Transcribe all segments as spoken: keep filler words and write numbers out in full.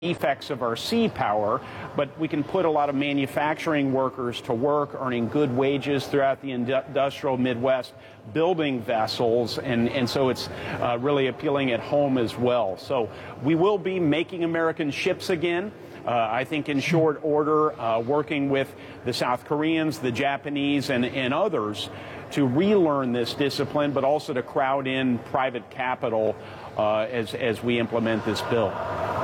effects of our sea power, but we can put a lot of manufacturing workers to work, earning good wages throughout the industrial Midwest, building vessels, and, and so it's uh, really appealing at home as well. So we will be making American ships again. Uh, I think in short order, uh, working with the South Koreans, the Japanese, and, and others to relearn this discipline, but also to crowd in private capital uh, as, as we implement this bill.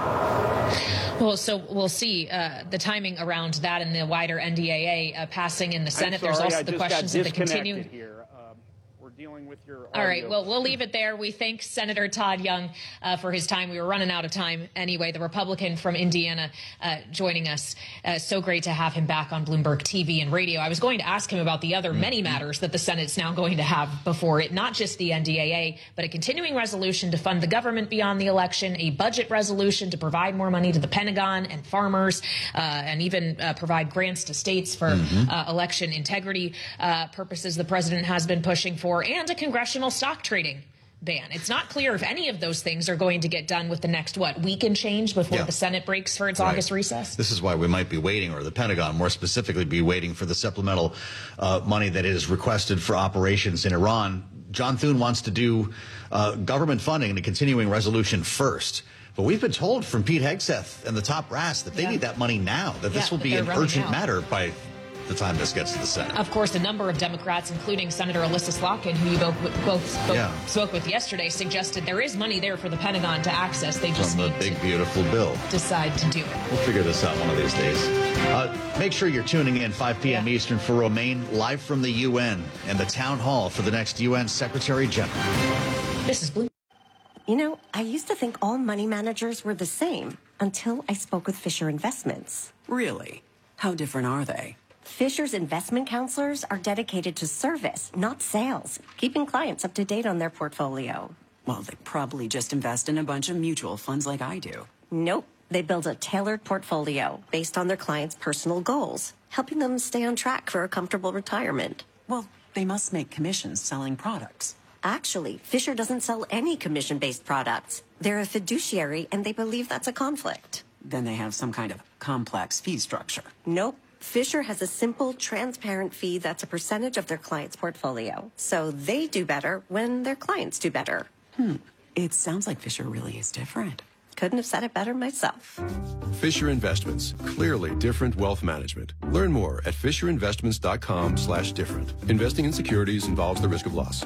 Well, so we'll see uh, the timing around that and the wider N D A A uh, passing in the Senate. Sorry, There's also I the just questions got of the continuing. Here. Um, we're dealing with your All right. audio. Well, we'll leave it there. We thank Senator Todd Young uh, for his time. We were running out of time anyway. The Republican from Indiana uh, joining us. Uh, so great to have him back on Bloomberg T V and radio. I was going to ask him about the other many matters that the Senate's now going to have before it, not just the N D A A, but a continuing resolution to fund the government beyond the election, a budget resolution to provide more money to the Pentagon and farmers, uh, and even uh, provide grants to states for mm-hmm. uh, election integrity uh, purposes the president has been pushing for, and a congressional stock trading ban. It's not clear if any of those things are going to get done with the next, what, week and change before yeah. the Senate breaks for its right. August recess? This is why we might be waiting, or the Pentagon more specifically be waiting for the supplemental uh, money that is requested for operations in Iran. John Thune wants to do uh, government funding and a continuing resolution first. But we've been told from Pete Hegseth and the top brass that they yeah. need that money now, that this yeah, will be an urgent out. matter by the time this gets to the Senate. Of course, a number of Democrats, including Senator Alyssa Slotkin, who you both, both spoke, yeah. spoke with yesterday, suggested there is money there for the Pentagon to access. They just From the need big, to beautiful bill. decide to do it. We'll figure this out one of these days. Uh, make sure you're tuning in five p.m. Yeah. Eastern for Romaine, live from the U N and the town hall for the next U N Secretary General. This is Bloomberg. You know, I used to think all money managers were the same until I spoke with Fisher Investments. Really? How different are they? Fisher's investment counselors are dedicated to service, not sales, keeping clients up to date on their portfolio. Well, they probably just invest in a bunch of mutual funds like I do. Nope. They build a tailored portfolio based on their clients' personal goals, helping them stay on track for a comfortable retirement. Well, they must make commissions selling products. Actually, Fisher doesn't sell any commission-based products. They're a fiduciary, and they believe that's a conflict. Then they have some kind of complex fee structure. Nope. Fisher has a simple, transparent fee that's a percentage of their client's portfolio. So they do better when their clients do better. Hmm. It sounds like Fisher really is different. Couldn't have said it better myself. Fisher Investments. Clearly different wealth management. Learn more at fisher investments dot com slash different. Investing in securities involves the risk of loss.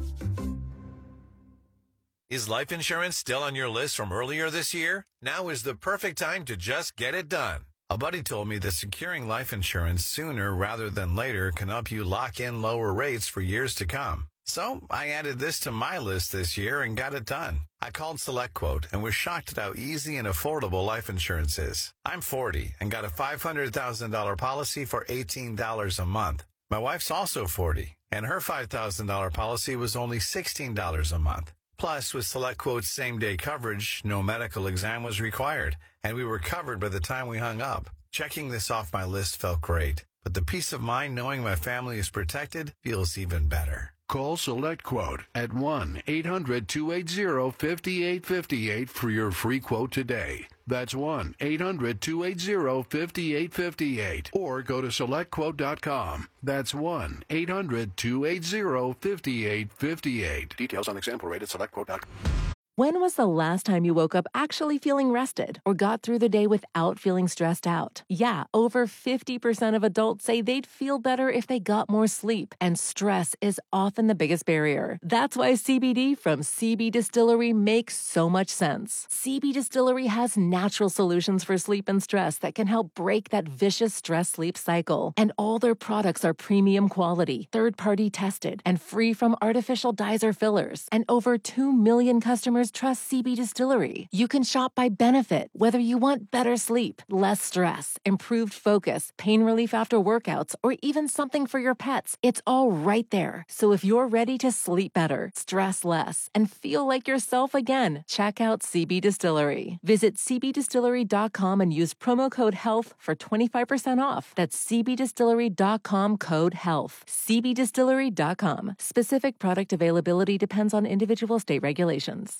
Is life insurance still on your list from earlier this year? Now is the perfect time to just get it done. A buddy told me that securing life insurance sooner rather than later can help you lock in lower rates for years to come. So I added this to my list this year and got it done. I called SelectQuote and was shocked at how easy and affordable life insurance is. I'm forty and got a five hundred thousand dollars policy for eighteen dollars a month. My wife's also forty, and her five thousand dollars policy was only sixteen dollars a month. Plus, with SelectQuote's same-day coverage, no medical exam was required, and we were covered by the time we hung up. Checking this off my list felt great, but the peace of mind knowing my family is protected feels even better. Call SelectQuote at one eight hundred two eight zero five eight five eight for your free quote today. That's one eight hundred two eight zero five eight five eight. Or go to select quote dot com. That's one eight hundred two eight zero five eight five eight. Details on example rate at select quote dot com. When was the last time you woke up actually feeling rested or got through the day without feeling stressed out? Yeah, over fifty percent of adults say they'd feel better if they got more sleep, and stress is often the biggest barrier. That's why C B D from C B Distillery makes so much sense. C B Distillery has natural solutions for sleep and stress that can help break that vicious stress-sleep cycle. And all their products are premium quality, third-party tested, and free from artificial dyes or fillers. And over two million customers trust C B Distillery. You can shop by benefit, whether you want better sleep, less stress, improved focus, pain relief after workouts, or even something for your pets. It's all right there. So if you're ready to sleep better, stress less, and feel like yourself again, check out C B Distillery. Visit c b distillery dot com and use promo code HEALTH for twenty-five percent off. That's c b distillery dot com code HEALTH. c b distillery dot com. Specific product availability depends on individual state regulations.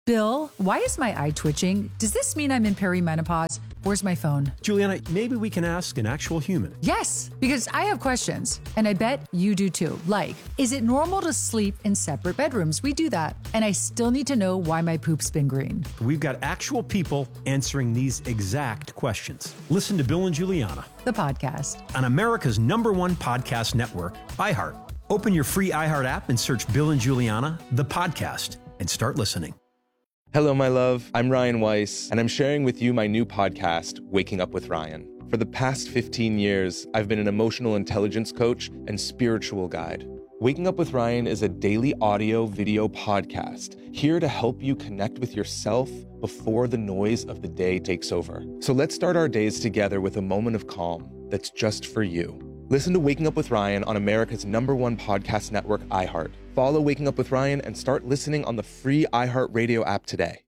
Bill, why is my eye twitching? Does this mean I'm in perimenopause? Where's my phone? Juliana, maybe we can ask an actual human. Yes, because I have questions, and I bet you do too. Like, is it normal to sleep in separate bedrooms? We do that. And I still need to know why my poop's been green. We've got actual people answering these exact questions. Listen to Bill and Juliana, the podcast, on America's number one podcast network, iHeart. Open your free iHeart app and search Bill and Juliana, the podcast, and start listening. Hello, my love. I'm Ryan Weiss, and I'm sharing with you my new podcast, Waking Up with Ryan. For the past fifteen years, I've been an emotional intelligence coach and spiritual guide. Waking Up with Ryan is a daily audio video podcast here to help you connect with yourself before the noise of the day takes over. So let's start our days together with a moment of calm that's just for you. Listen to Waking Up with Ryan on America's number one podcast network, iHeart. Follow Waking Up with Ryan and start listening on the free iHeartRadio app today.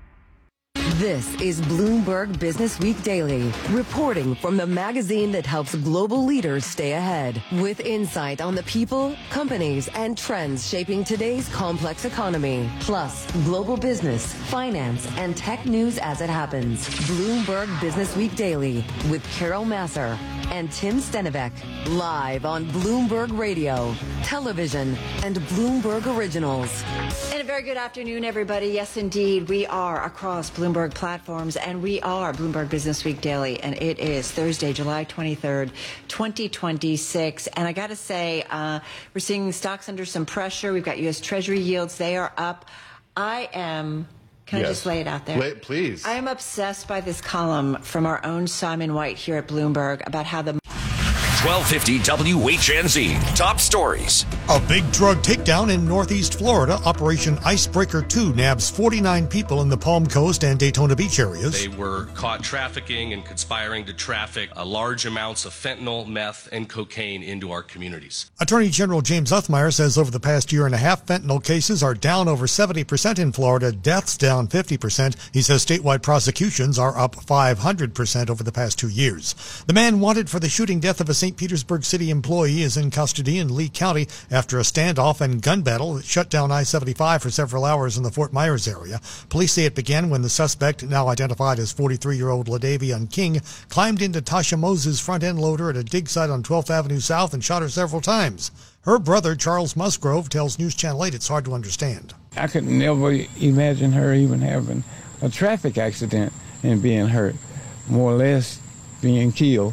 This is Bloomberg Business Week Daily, reporting from the magazine that helps global leaders stay ahead, with insight on the people, companies, and trends shaping today's complex economy, plus global business, finance, and tech news as it happens. Bloomberg Business Week Daily with Carol Masser and Tim Stenivek, live on Bloomberg Radio, television, and Bloomberg Originals. And a very good afternoon, everybody. Yes, indeed, we are across Bloomberg platforms, and we are Bloomberg Business Week Daily, and it is Thursday, July twenty-third, twenty twenty-six. And I got to say, uh, we're seeing stocks under some pressure. We've got U S Treasury yields. They are up. I am... Can yes. I just lay it out there? Wait, please. I am obsessed by this column from our own Simon White here at Bloomberg about how the... twelve fifty W H N Z. Top stories. A big drug takedown in Northeast Florida. Operation Icebreaker two nabs forty-nine people in the Palm Coast and Daytona Beach areas. They were caught trafficking and conspiring to traffic uh, large amounts of fentanyl, meth, and cocaine into our communities. Attorney General James Uthmeier says over the past year and a half, fentanyl cases are down over seventy percent in Florida, deaths down fifty percent. He says statewide prosecutions are up five hundred percent over the past two years. The man wanted for the shooting death of a Saint Petersburg City employee is in custody in Lee County after a standoff and gun battle that shut down I seventy-five for several hours in the Fort Myers area. Police say it began when the suspect, now identified as forty-three-year-old LaDavion King, climbed into Tasha Moses' front-end loader at a dig site on twelfth Avenue South and shot her several times. Her brother, Charles Musgrove, tells News Channel eight it's hard to understand. I could never imagine her even having a traffic accident and being hurt, more or less being killed.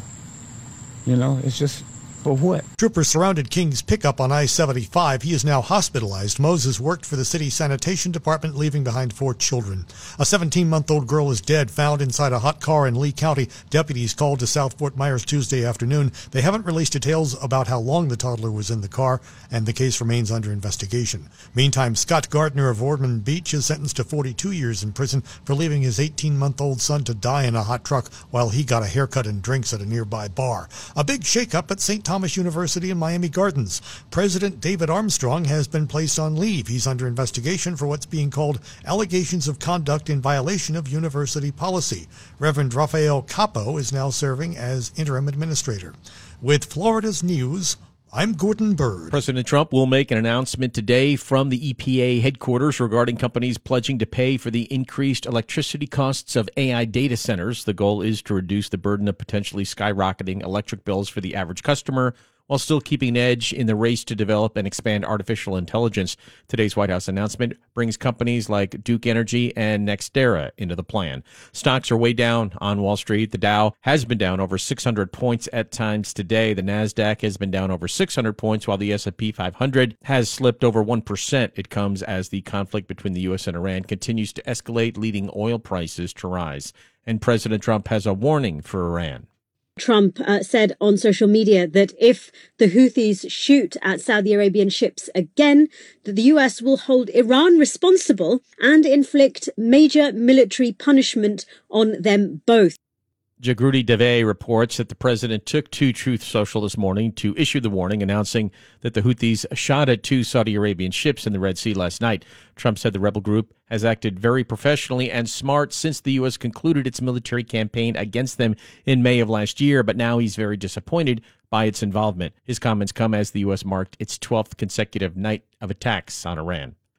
You know, it's just, for what? Troopers surrounded King's pickup on I seventy-five. He is now hospitalized. Moses worked for the city sanitation department, leaving behind four children. A seventeen-month-old girl is dead, found inside a hot car in Lee County. Deputies called to South Fort Myers Tuesday afternoon. They haven't released details about how long the toddler was in the car, and the case remains under investigation. Meantime, Scott Gardner of Ormond Beach is sentenced to forty-two years in prison for leaving his eighteen-month-old son to die in a hot truck while he got a haircut and drinks at a nearby bar. A big shakeup at Saint Thomas University in Miami Gardens. President David Armstrong has been placed on leave. He's under investigation for what's being called allegations of conduct in violation of university policy. Reverend Rafael Capo is now serving as interim administrator. With Florida's news, I'm Gordon Bird. President Trump will make an announcement today from the E P A headquarters regarding companies pledging to pay for the increased electricity costs of A I data centers. The goal is to reduce the burden of potentially skyrocketing electric bills for the average customer, while still keeping an edge in the race to develop and expand artificial intelligence. Today's White House announcement brings companies like Duke Energy and NextEra into the plan. Stocks are way down on Wall Street. The Dow has been down over six hundred points at times today. The NASDAQ has been down over six hundred points, while the S and P five hundred has slipped over one percent. It comes as the conflict between the U S and Iran continues to escalate, leading oil prices to rise. And President Trump has a warning for Iran. Trump uh, said on social media that if the Houthis shoot at Saudi Arabian ships again, that the U S will hold Iran responsible and inflict major military punishment on them both. Jagrudi Dave reports that the president took to Truth Social this morning to issue the warning, announcing that the Houthis shot at two Saudi Arabian ships in the Red Sea last night. Trump said the rebel group has acted very professionally and smart since the U S concluded its military campaign against them in May of last year, but now he's very disappointed by its involvement. His comments come as the U S marked its twelfth consecutive night of attacks on Iran.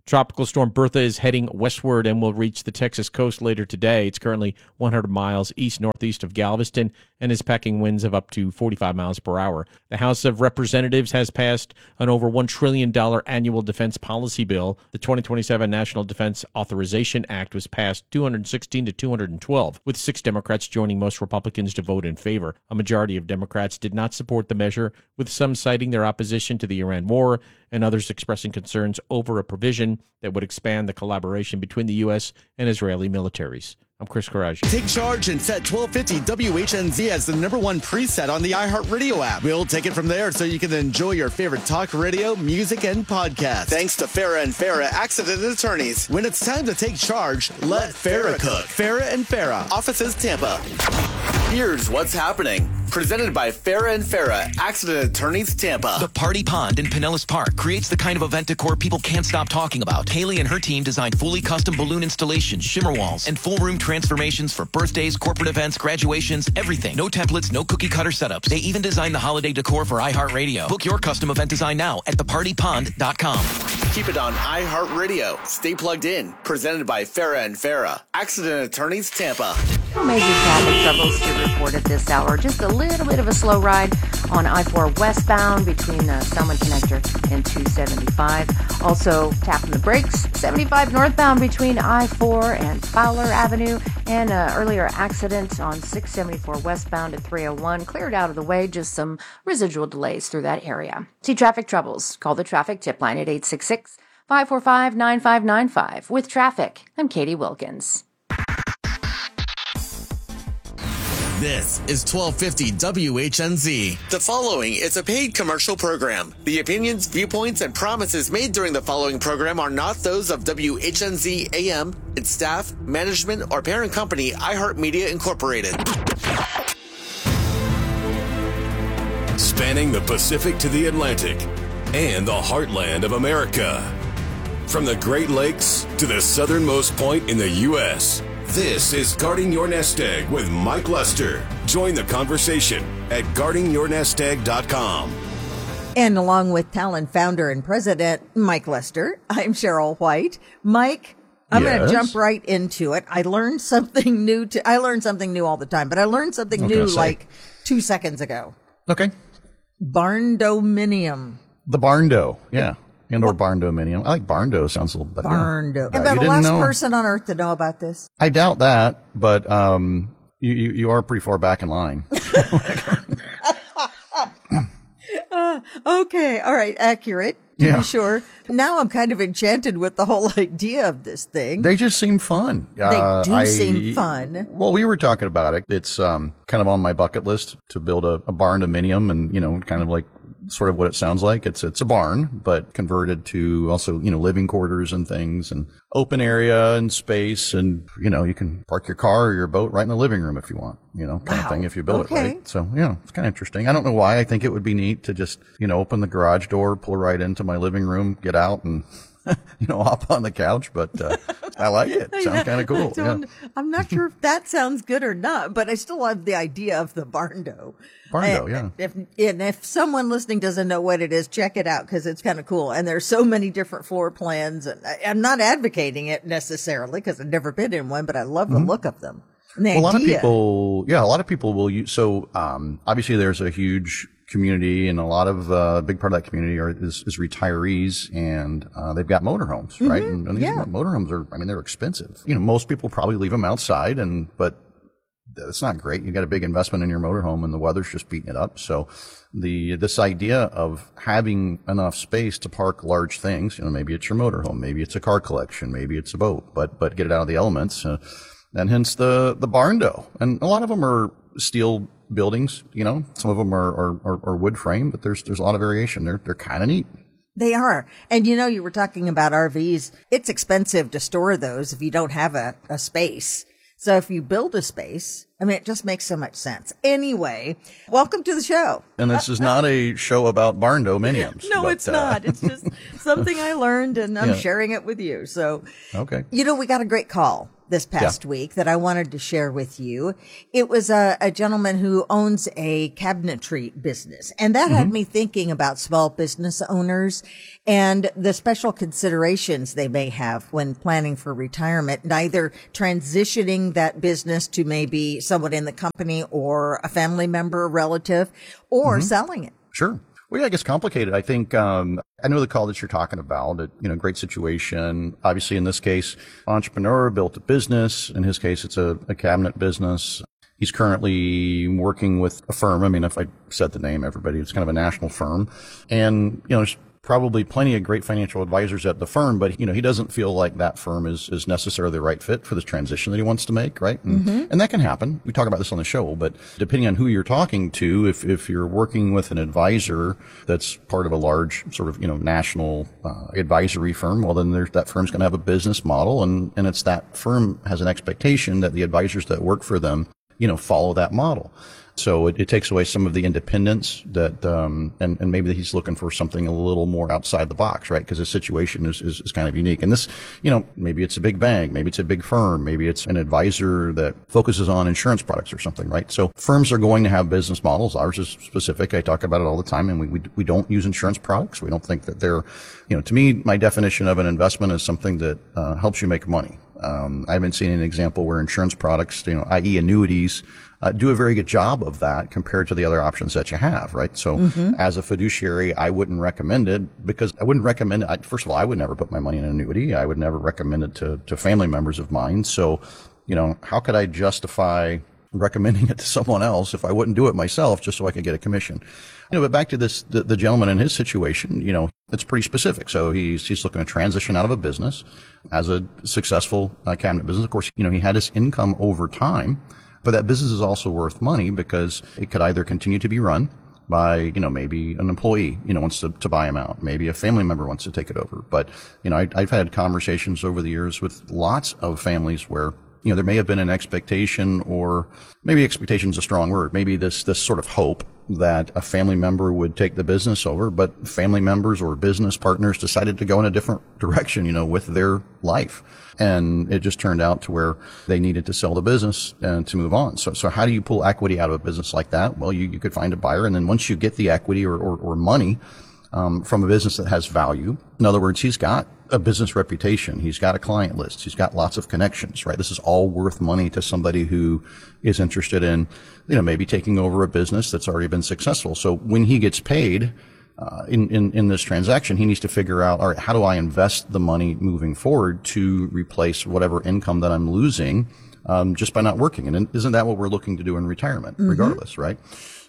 Tropical storm Bertha is heading westward and will reach the Texas coast later today. It's currently one hundred miles east-northeast of Galveston and is packing winds of up to forty-five miles per hour. The House of Representatives has passed an over one trillion dollars annual defense policy bill. The twenty twenty-seven National Defense Authorization Act was passed two hundred sixteen to two hundred twelve, with six Democrats joining most Republicans to vote in favor. A majority of Democrats did not support the measure, with some citing their opposition to the Iran war and others expressing concerns over a provision that would expand the collaboration between the U S and Israeli militaries. I'm Chris Courage. Take charge and set twelve fifty W H N Z as the number one preset on the iHeartRadio app. We'll take it from there so you can enjoy your favorite talk radio, music, and podcasts. Thanks to Farah and Farah Accident Attorneys. When it's time to take charge, let, let Farah cook. Farah and Farah, offices Tampa. Here's what's happening. Presented by Farah and Farah, Accident Attorneys Tampa. The Party Pond in Pinellas Park creates the kind of event decor people can't stop talking about. Haley and her team designed fully custom balloon installations, shimmer walls, and full room transformations for birthdays, corporate events, graduations, everything. No templates, no cookie cutter setups. They even designed the holiday decor for iHeartRadio. Book your custom event design now at the party pond dot com. Keep it on iHeartRadio. Stay plugged in. Presented by Farah and Farah, Accident Attorneys Tampa. No major traffic troubles to report at this hour. Just a little bit of a slow ride on I four westbound between uh, Selman Connector and two seventy-five. Also tapping the brakes, seventy-five northbound between I four and Fowler Avenue. And uh, earlier accident on six seventy-four westbound at three oh one. Cleared out of the way, just some residual delays through that area. See traffic troubles? Call the traffic tip line at eight six six, five four five, nine five nine five. With traffic, I'm Katie Wilkins. This is twelve fifty W H N Z. The following is a paid commercial program. The opinions, viewpoints, and promises made during the following program are not those of W H N Z A M, its staff, management, or parent company, iHeartMedia Incorporated. Spanning the Pacific to the Atlantic and the heartland of America. From the Great Lakes to the southernmost point in the U S, this is Guarding Your Nest Egg with Mike Lester. Join the conversation at guarding your nest egg dot com. And along with Talon founder and president Mike Lester, I'm Cheryl White. Mike, I'm yes. going to jump right into it. I learned something new. To, I learn something new all the time, but I learned something what new like two seconds ago. Okay. Barndominium. The barndo, yeah. And or barndominium. I like barndo. Sounds a little better. Barndo. Yeah. Am I uh, the last know. person on earth to know about this? I doubt that, but um, you, you, you are pretty far back in line. uh, okay. All right. Accurate. To yeah. be sure. Now I'm kind of enchanted with the whole idea of this thing. They just seem fun. They uh, do I, seem fun. Well, we were talking about it. It's um, kind of on my bucket list to build a, a barndominium and, you know, kind of like sort of what it sounds like. It's it's a barn, but converted to also, you know, living quarters and things and open area and space. And, you know, you can park your car or your boat right in the living room if you want, you know, kind wow. of thing if you build okay. it right. So, yeah, it's kind of interesting. I don't know why. I think it would be neat to just, you know, open the garage door, pull right into my living room, get out and, you know, hop on the couch, but uh, I like it. Sounds yeah, kind of cool. Yeah. I'm not sure if that sounds good or not, but I still love the idea of the barndo. Barndo, and, yeah. If, and if someone listening doesn't know what it is, check it out because it's kind of cool. And there's so many different floor plans. And I, I'm not advocating it necessarily because I've never been in one, but I love the mm-hmm. look of them. And the well, a lot of idea. people, yeah, a lot of people will use. So um, obviously, there's a huge community, and a lot of uh, a big part of that community are is, is retirees, and uh, they've got motorhomes, mm-hmm. right? And, and these yeah. motorhomes are, I mean, they're expensive. You know, most people probably leave them outside, and but it's not great. You got a big investment in your motorhome, and the weather's just beating it up. So the this idea of having enough space to park large things, you know, maybe it's your motorhome, maybe it's a car collection, maybe it's a boat, but but get it out of the elements. Uh, And hence the, the barndo. And a lot of them are steel buildings, you know, some of them are, are, are, are wood frame, but there's, there's a lot of variation. They're, they're kind of neat. They are. And you know, you were talking about R Vs. It's expensive to store those if you don't have a, a space. So if you build a space, I mean, it just makes so much sense. Anyway, welcome to the show. And this is not a show about barndominiums. No, but, it's uh, not. It's just something I learned and I'm Yeah. sharing it with you. So, okay. You know, we got a great call. this past yeah. week that I wanted to share with you. It was a, a gentleman who owns a cabinetry business, and that mm-hmm. had me thinking about small business owners and the special considerations they may have when planning for retirement, neither transitioning that business to maybe someone in the company or a family member, a relative, or mm-hmm. selling it. Sure. Well, yeah, it gets complicated. I think, um, I know the call that you're talking about, it, you know, great situation. Obviously, in this case, entrepreneur built a business. In his case, it's a, a cabinet business. He's currently working with a firm. I mean, if I said the name, everybody, it's kind of a national firm. And, you know, there's probably plenty of great financial advisors at the firm, but, you know, he doesn't feel like that firm is, is necessarily the right fit for this transition that he wants to make, right? And, mm-hmm. and that can happen. We talk about this on the show, but depending on who you're talking to, if, if you're working with an advisor that's part of a large sort of, you know, national uh, advisory firm, well, then there's, that firm's going to have a business model, and, and it's that firm has an expectation that the advisors that work for them, you know, follow that model. So it, it takes away some of the independence that, um, and, and maybe he's looking for something a little more outside the box, right? Because his situation is, is, is kind of unique. And this, you know, maybe it's a big bank, maybe it's a big firm, maybe it's an advisor that focuses on insurance products or something, right? So firms are going to have business models. Ours is specific. I talk about it all the time, and we, we, we don't use insurance products. We don't think that they're, you know, to me, my definition of an investment is something that, uh, helps you make money. Um, I haven't seen an example where insurance products, you know, that is annuities, Uh, do a very good job of that compared to the other options that you have, right? So mm-hmm. as a fiduciary, I wouldn't recommend it because I wouldn't recommend it. I, first of all, I would never put my money in an annuity. I would never recommend it to, to family members of mine. So, you know, how could I justify recommending it to someone else if I wouldn't do it myself just so I could get a commission? You know, but back to this, the, the gentleman in his situation, you know, it's pretty specific. So he's, he's looking to transition out of a business as a successful uh, cabinet business. Of course, you know, he had his income over time. But that business is also worth money because it could either continue to be run by, you know, maybe an employee, you know, wants to, to buy him out. Maybe a family member wants to take it over. But, you know, I, I've had conversations over the years with lots of families where, you know, there may have been an expectation, or maybe expectation is a strong word, maybe this, this sort of hope that a family member would take the business over, but family members or business partners decided to go in a different direction, you know, with their life. And it just turned out to where they needed to sell the business and to move on. So, so how do you pull equity out of a business like that? Well, you, you could find a buyer. And then once you get the equity or, or, or money, um, from a business that has value, in other words, he's got a business reputation. He's got a client list. He's got lots of connections, right? This is all worth money to somebody who is interested in, you know, maybe taking over a business that's already been successful. So when he gets paid, Uh, in, in, in this transaction, he needs to figure out, all right, how do I invest the money moving forward to replace whatever income that I'm losing, um, just by not working? And isn't that what we're looking to do in retirement, mm-hmm. regardless, right?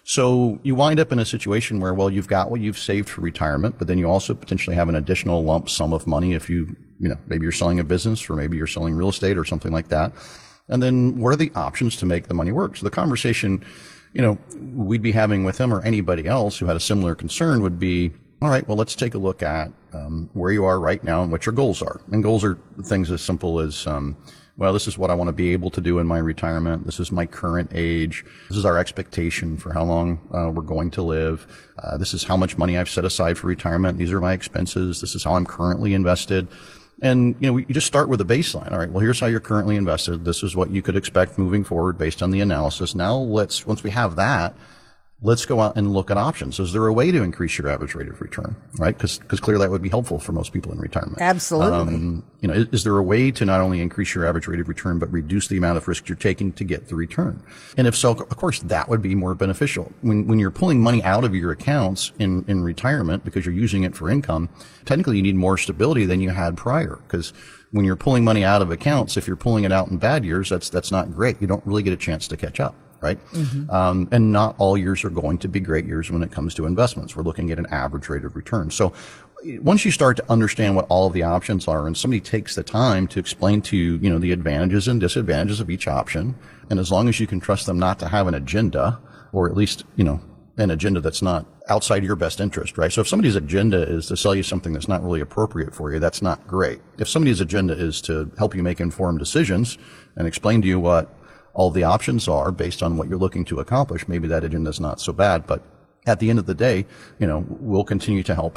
So you wind up in a situation where, well, you've got what you've saved for retirement, but then you also potentially have an additional lump sum of money if you, you know, maybe you're selling a business or maybe you're selling real estate or something like that. And then what are the options to make the money work? So the conversation, you know, we'd be having with him or anybody else who had a similar concern would be, all right, well, let's take a look at um, where you are right now and what your goals are. And goals are things as simple as, um, well, this is what I want to be able to do in my retirement. This is my current age. This is our expectation for how long uh, we're going to live. Uh, this is how much money I've set aside for retirement. These are my expenses. This is how I'm currently invested. And, you know, we, you just start with a baseline. All right, well, here's how you're currently invested. This is what you could expect moving forward based on the analysis. Now let's, once we have that, let's go out and look at options. Is there a way to increase your average rate of return, right? Because because clearly that would be helpful for most people in retirement. Absolutely. Um, you know, is, is there a way to not only increase your average rate of return, but reduce the amount of risk you're taking to get the return? And if so, of course, that would be more beneficial. When when you're pulling money out of your accounts in, in retirement because you're using it for income, technically you need more stability than you had prior. Because when you're pulling money out of accounts, if you're pulling it out in bad years, that's that's not great. You don't really get a chance to catch up. Right? Mm-hmm. Um, and not all years are going to be great years when it comes to investments. We're looking at an average rate of return. So once you start to understand what all of the options are and somebody takes the time to explain to you, you know, the advantages and disadvantages of each option, and as long as you can trust them not to have an agenda, or at least, you know, an agenda that's not outside your best interest, right? So if somebody's agenda is to sell you something that's not really appropriate for you, that's not great. If somebody's agenda is to help you make informed decisions and explain to you what all the options are based on what you're looking to accomplish, maybe that agenda is not so bad. But at the end of the day, you know, we'll continue to help him.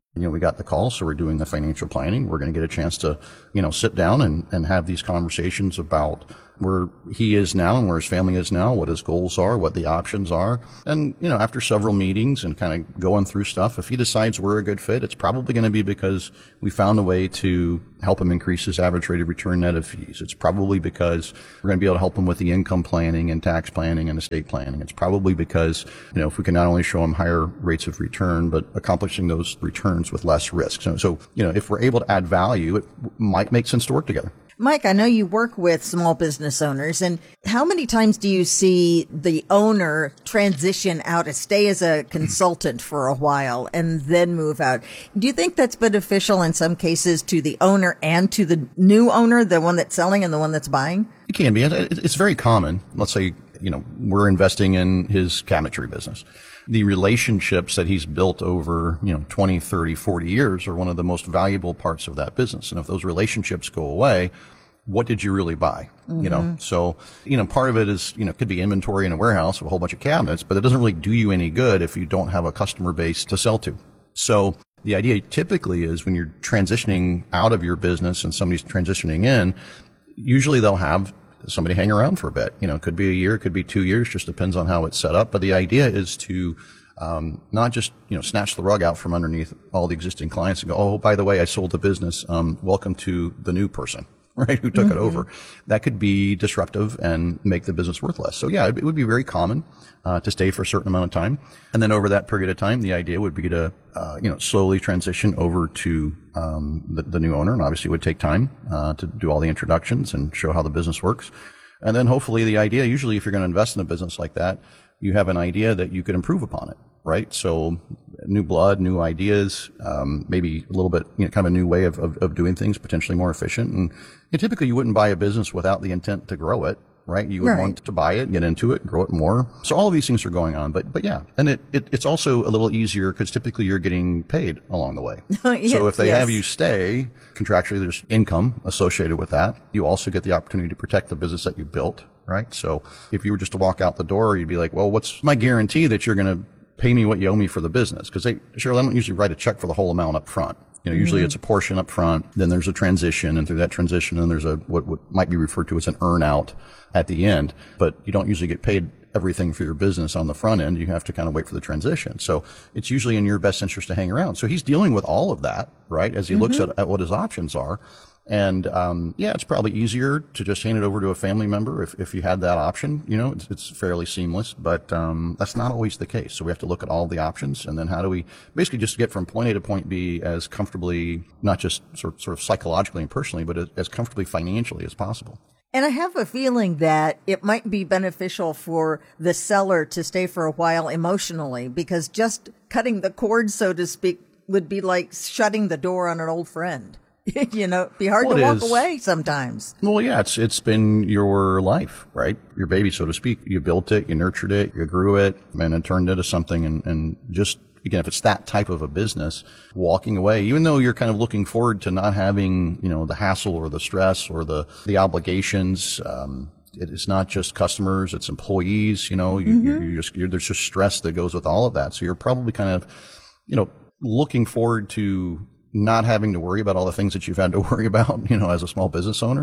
You know, we got the call, so we're doing the financial planning. We're going to get a chance to, you know, sit down and, and have these conversations about where he is now and where his family is now, what his goals are, what the options are. And, you know, after several meetings and kind of going through stuff, if he decides we're a good fit, it's probably going to be because we found a way to help him increase his average rate of return net of fees. It's probably because we're going to be able to help him with the income planning and tax planning and estate planning. It's probably because, you know, if we can not only show him higher rates of return, but accomplishing those returns with less risk. So, so you know, if we're able to add value, it might make sense to work together. Mike, I know you work with small business owners, and how many times do you see the owner transition out and stay as a consultant for a while and then move out? Do you think that's beneficial in some cases to the owner and to the new owner, the one that's selling and the one that's buying? It can be. It's very common. Let's say, you know, we're investing in his cabinetry business. The relationships that he's built over, you know, twenty, thirty, forty years are one of the most valuable parts of that business. And if those relationships go away, what did you really buy? Mm-hmm. You know, so, you know, part of it is, you know, could be inventory in a warehouse of a whole bunch of cabinets, but it doesn't really do you any good if you don't have a customer base to sell to. So the idea typically is when you're transitioning out of your business and somebody's transitioning in, usually they'll have somebody hang around for a bit. You know, it could be a year, it could be two years, just depends on how it's set up. But the idea is to um not just, you know, snatch the rug out from underneath all the existing clients and go, oh, by the way, I sold the business. Um, welcome to the new person, right, who took mm-hmm. it over. That could be disruptive and make the business worth less. So yeah, it, it would be very common uh to stay for a certain amount of time. And then over that period of time, the idea would be to, uh, you know, slowly transition over to um the, the new owner. And obviously it would take time uh to do all the introductions and show how the business works. And then hopefully the idea, usually if you're going to invest in a business like that, you have an idea that you could improve upon it, right? So new blood, new ideas, um, maybe a little bit, you know, kind of a new way of, of, of doing things, potentially more efficient. And you know, typically you wouldn't buy a business without the intent to grow it, right? You would right. want to buy it, get into it, grow it more. So all of these things are going on, but, but yeah. And it, it it's also a little easier because typically you're getting paid along the way. yes, so if they yes. have you stay, contractually there's income associated with that. You also get the opportunity to protect the business that you built, right? So if you were just to walk out the door, you'd be like, well, what's my guarantee that you're going to pay me what you owe me for the business? Because they, Cheryl, I don't usually write a check for the whole amount up front. You know, usually mm-hmm. it's a portion up front, then there's a transition, and through that transition, then there's a, what, what might be referred to as an earn out at the end. But you don't usually get paid everything for your business on the front end. You have to kind of wait for the transition. So it's usually in your best interest to hang around. So he's dealing with all of that, right? As he mm-hmm. looks at, at what his options are. And, um, yeah, it's probably easier to just hand it over to a family member if, if you had that option. You know, it's, it's fairly seamless, but, um, that's not always the case. So we have to look at all the options, and then how do we basically just get from point A to point B as comfortably, not just sort, sort of psychologically and personally, but as, as comfortably financially as possible. And I have a feeling that it might be beneficial for the seller to stay for a while emotionally, because just cutting the cord, so to speak, would be like shutting the door on an old friend. You know, it'd be hard well, to walk is. away sometimes. Well, yeah, it's it's been your life, right? Your baby, so to speak. You built it, you nurtured it, you grew it, and it turned into something. And, and just, again, if it's that type of a business, walking away, even though you're kind of looking forward to not having, you know, the hassle or the stress or the, the obligations, um, it's not just customers, it's employees, you know, you, mm-hmm. you just, you're, there's just stress that goes with all of that. So you're probably kind of, you know, looking forward to not having to worry about all the things that you've had to worry about, you know, as a small business owner.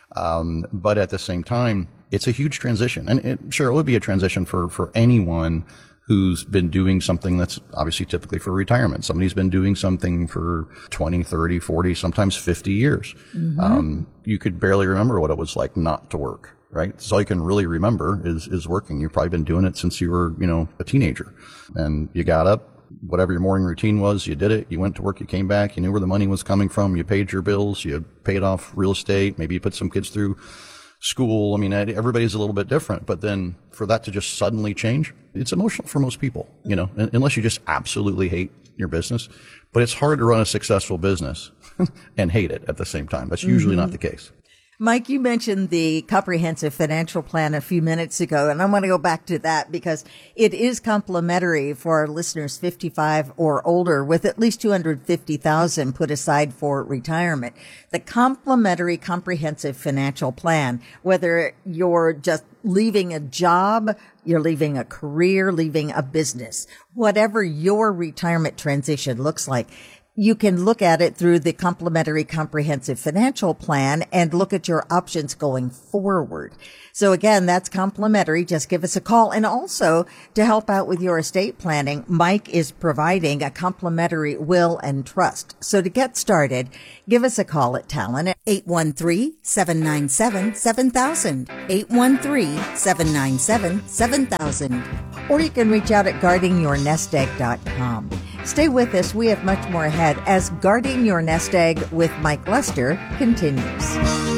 Um, but at the same time, it's a huge transition. And it, sure, it would be a transition for, for anyone who's been doing something that's obviously typically for retirement. Somebody's been doing something for twenty, thirty, forty, sometimes fifty years. Mm-hmm. Um, you could barely remember what it was like not to work, right? So all you can really remember is, is working. You've probably been doing it since you were, you know, a teenager, and you got up, whatever your morning routine was, you did it, you went to work, you came back, you knew where the money was coming from, you paid your bills, you paid off real estate, maybe you put some kids through school. I mean, everybody's a little bit different, but then for that to just suddenly change, it's emotional for most people, you know, unless you just absolutely hate your business. But it's hard to run a successful business and hate it at the same time. That's usually mm-hmm. not the case. Mike, you mentioned the comprehensive financial plan a few minutes ago, and I want to go back to that because it is complimentary for our listeners fifty-five or older with at least two hundred fifty thousand dollars put aside for retirement. The complimentary comprehensive financial plan, whether you're just leaving a job, you're leaving a career, leaving a business, whatever your retirement transition looks like, you can look at it through the Complementary Comprehensive Financial Plan and look at your options going forward. So again, that's complimentary. Just give us a call. And also to help out with your estate planning, Mike is providing a complimentary will and trust. So to get started, give us a call at Talon at eight one three, seven nine seven, seven thousand, eight one three, seven nine seven, seven thousand. Or you can reach out at guarding your nest egg dot com. Stay with us. We have much more ahead as Guarding Your Nest Egg with Mike Lester continues.